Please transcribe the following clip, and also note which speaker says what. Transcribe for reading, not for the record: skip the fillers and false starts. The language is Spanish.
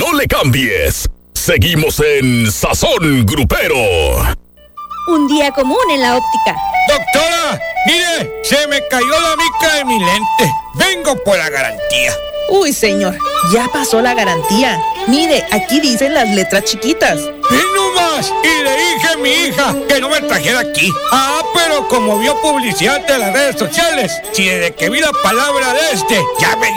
Speaker 1: No le cambies. Seguimos en Sazón Grupero.
Speaker 2: Un día común en la óptica.
Speaker 3: Doctora, mire, se me cayó la mica de mi lente. Vengo por la garantía.
Speaker 4: Uy, señor, ya pasó la garantía. Mire, aquí dicen las letras chiquitas.
Speaker 3: ¡Y no más! Y le dije a mi hija que no me trajera aquí. Ah, pero como vio publicidad de las redes sociales, si desde que vi la palabra ya me